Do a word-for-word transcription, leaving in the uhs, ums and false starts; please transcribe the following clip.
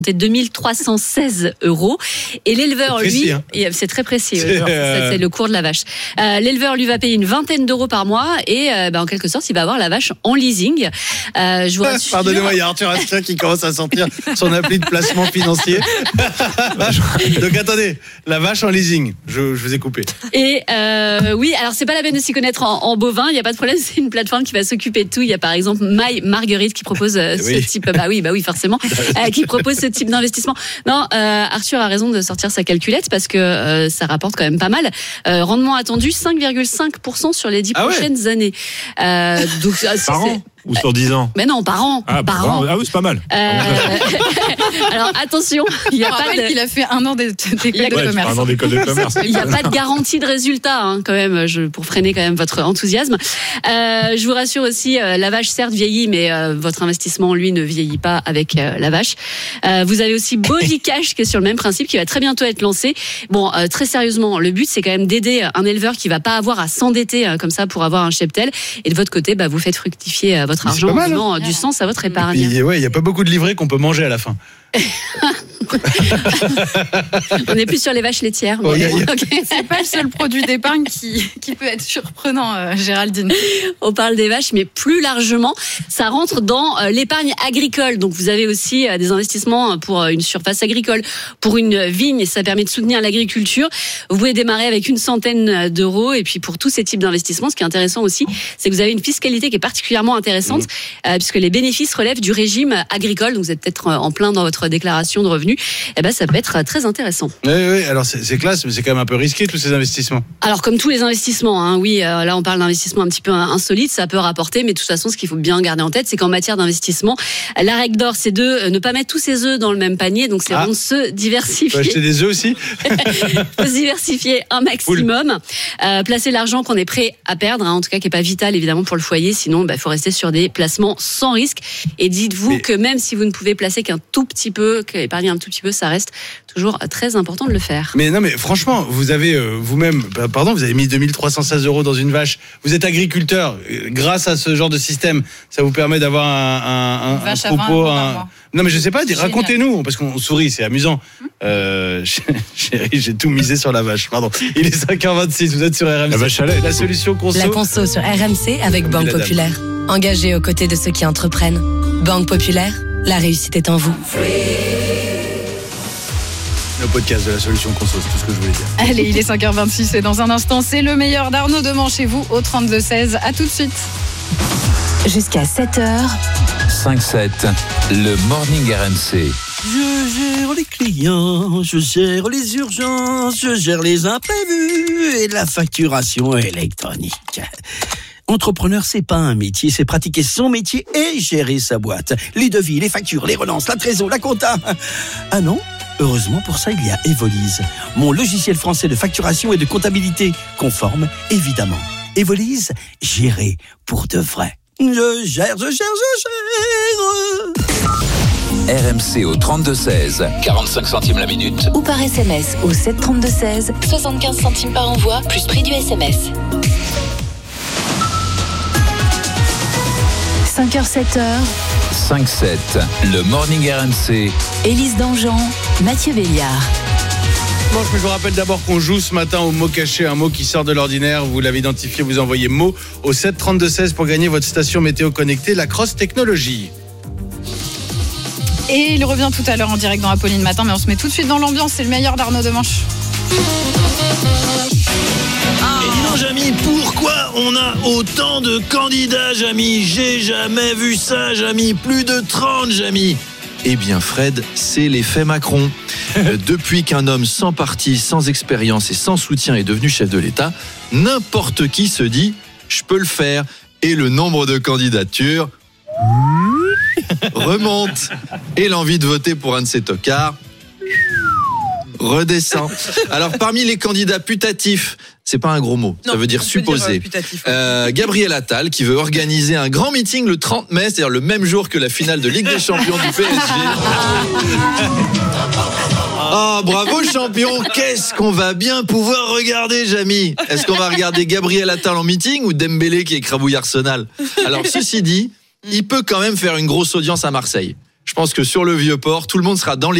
deux mille trois cent seize euros. Et l'éleveur, c'est précis, lui, hein. c'est très précis, c'est, genre, euh... c'est le cours de la vache. Euh, l'éleveur, lui, va payer une vingtaine d'euros par mois et euh, bah, en quelque sorte, il va avoir la vache en leasing. Euh, je vous rassure... Pardonnez-moi, il y a Arthur Asquin qui commence à sortir son appli de placement financier. Donc attendez, la vache en leasing, je, je vous ai coupé. Et euh, oui, alors c'est pas la peine de s'y connaître en, en bovin, il n'y a pas de problème, c'est une plateforme qui va s'occuper de tout. Il y a par exemple My Marguerite qui propose euh, oui. ce type, bah oui, bah oui, forcément, euh, qui propose ce type d'investissement. Non, euh, Arthur a raison de sortir sa calculette parce que euh, ça rapporte quand même pas mal. Euh, rendement attendu cinq virgule cinq pour cent sur les dix ah prochaines ouais. années. Euh, donc, par c'est, an ou sur dix ans? Mais non, par an. Ah, par par an. Ah oui, c'est pas mal. Euh... Alors attention, il y a pas de... qu'il a fait un an d'école de ouais, commerce. Un an d'école de commerce. Il n'y a pas de garantie de résultat, hein, quand même, je, pour freiner quand même votre enthousiasme. Euh, je vous rassure aussi, euh, la vache certes vieillit, mais euh, votre investissement, lui, ne vieillit pas avec euh, la vache. Euh, vous avez aussi Body Cash qui est sur le même principe, qui va très bientôt être lancé. Bon, euh, très sérieusement, le but, c'est quand même d'aider un éleveur qui va pas avoir à s'endetter euh, comme ça pour avoir un cheptel. Et de votre côté, bah, vous faites fructifier euh, votre mais argent en mal, donnant hein. du sens à votre épargne. Il ouais, n'y a pas beaucoup de livrets qu'on peut manger à la fin. On est plus sur les vaches laitières. Oh, y a, y a... Okay. C'est pas le seul produit d'épargne qui, qui peut être surprenant, euh, Géraldine. On parle des vaches, mais plus largement, ça rentre dans euh, l'épargne agricole. Donc vous avez aussi euh, des investissements pour euh, une surface agricole, pour une vigne, ça permet de soutenir l'agriculture. Vous pouvez démarrer avec une centaine d'euros. Et puis pour tous ces types d'investissements, ce qui est intéressant aussi, c'est que vous avez une fiscalité qui est particulièrement intéressante, mmh. euh, puisque les bénéfices relèvent du régime agricole. Donc vous êtes peut-être en plein dans votre déclaration de revenus, eh ben ça peut être très intéressant. Oui, oui, alors c'est, c'est classe, mais c'est quand même un peu risqué tous ces investissements. Alors comme tous les investissements, hein, oui, euh, là on parle d'investissement un petit peu insolite, ça peut rapporter, mais de toute façon, ce qu'il faut bien garder en tête, c'est qu'en matière d'investissement, la règle d'or, c'est de euh, ne pas mettre tous ses œufs dans le même panier, donc c'est ah. vraiment de se diversifier. Tu peux acheter des œufs aussi. Faut se diversifier un maximum, euh, placer l'argent qu'on est prêt à perdre, hein, en tout cas qui est pas vital évidemment pour le foyer, sinon il bah, faut rester sur des placements sans risque. Et dites-vous mais... que même si vous ne pouvez placer qu'un tout petit peu, qu'épargner un tout petit peu, ça reste toujours très important de le faire. Mais non, mais franchement, vous avez euh, vous-même, pardon, vous avez mis deux mille trois cent seize euros dans une vache. Vous êtes agriculteur. Grâce à ce genre de système, ça vous permet d'avoir un, un, un, un troupeau. Un... Non, mais je sais pas, dis, racontez-nous, parce qu'on sourit, c'est amusant. Hum? Euh, chérie, j'ai tout misé sur la vache. Pardon. Il est cinq heures vingt-six, vous êtes sur R M C. La vache à lait. La solution conso. La conso sur R M C avec Banque Populaire. Engagée aux côtés de ceux qui entreprennent. Banque Populaire, la réussite est en vous. Le podcast de la solution conso, c'est tout ce que je voulais dire. Allez, il est cinq heures vingt-six et dans un instant, c'est le meilleur d'Arnaud Deman chez vous au trente-deux seize. À tout de suite. Jusqu'à sept heures. cinq sept, le Morning R M C. Je gère les clients, je gère les urgences, je gère les imprévus et la facturation électronique. Entrepreneur, c'est pas un métier, c'est pratiquer son métier et gérer sa boîte. Les devis, les factures, les relances, la trésor, la compta. Ah non ? Heureusement, pour ça, il y a Evolise, mon logiciel français de facturation et de comptabilité, conforme, évidemment. Evolise, gérer pour de vrai. Je gère, je gère, je gère. R M C au trente-deux seize, quarante-cinq centimes la minute. Ou par S M S au sept trente-deux seize, soixante-quinze centimes par envoi, plus prix du S M S. cinq heures sept heures. cinq sept, le Morning R M C. Élise Dangean, Mathieu Béliard. Bon, je vous rappelle d'abord qu'on joue ce matin au mot caché, un mot qui sort de l'ordinaire. Vous l'avez identifié, vous envoyez mot au sept trente-deux seize pour gagner votre station météo connectée, la Cross Technologie. Et il revient tout à l'heure en direct dans Apolline Matin, mais on se met tout de suite dans l'ambiance, c'est le meilleur d'Arnaud Demanche. Et dis donc, Jamy, pourquoi on a autant de candidats, Jamy ? J'ai jamais vu ça, Jamy. Plus de trente, Jamy. Eh bien, Fred, c'est l'effet Macron. Euh, depuis qu'un homme sans parti, sans expérience et sans soutien est devenu chef de l'État, n'importe qui se dit « je peux le faire ». Et le nombre de candidatures remonte. Et l'envie de voter pour un de ces tocards redescend. Alors, parmi les candidats putatifs, c'est pas un gros mot, ça non, veut dire supposé. Dire, euh, euh, Gabriel Attal qui veut organiser un grand meeting le trente mai, c'est-à-dire le même jour que la finale de Ligue des Champions du P S G. Oh, bravo champion, qu'est-ce qu'on va bien pouvoir regarder, Jamy ? Est-ce qu'on va regarder Gabriel Attal en meeting ou Dembélé qui écrabouille Arsenal ? Alors, ceci dit, il peut quand même faire une grosse audience à Marseille. Je pense que sur le Vieux-Port, tout le monde sera dans les